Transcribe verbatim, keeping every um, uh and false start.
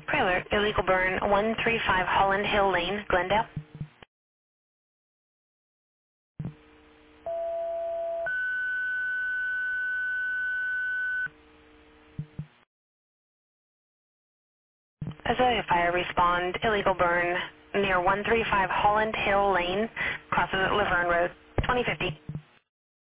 Trailer, illegal burn, one three five Holland Hill Lane, Glendale. Azalea Fire, respond, illegal burn near one three five Holland Hill Lane, crosses at Laverne Road, twenty fifty.